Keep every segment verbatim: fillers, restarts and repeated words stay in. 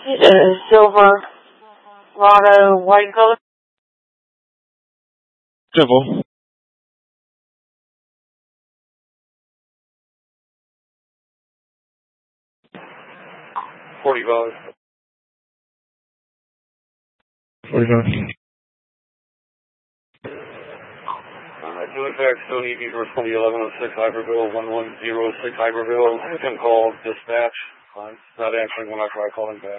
Uh, Silverado, white color. Simple. Forty-five. Forty-five. Uh, do in fact still need you for twenty eleven oh six Hyperville, one one zero six Hyperville. You can call dispatch. I'm not answering when I try calling back.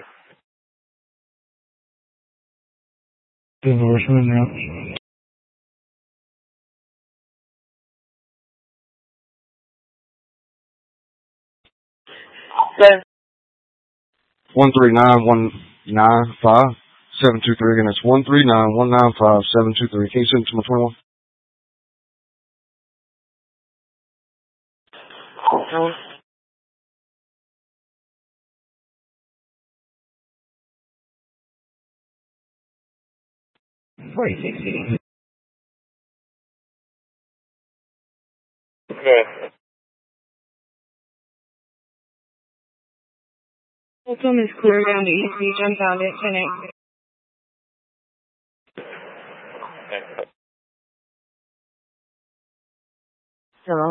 Divorce now. Seven. One three nine one nine five seven two three. Again, it's one three nine one nine five seven two three. Can you send it to my twenty-one? No. Forty sixty. Okay. Fulton is clear around the East Beach. Unfound it. Connect. Okay. Hello.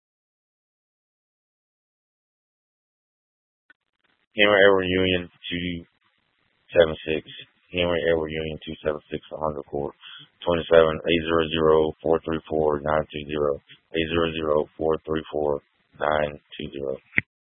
Henry Edward Union two seven six. Henry Edward Union two seven six one hundred Court. twenty-seven eight zero zero four three four nine two zero. eight zero zero four three four nine two zero.